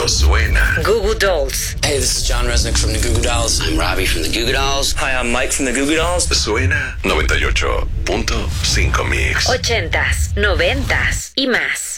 suena. Goo Goo Dolls. Hey, this is John Resnick from the Goo Goo Dolls. I'm Robbie from the Goo Goo Dolls. Hi, I'm Mike from the Goo Goo Dolls. Suena 98.5 Mix. 80s, 90s y más.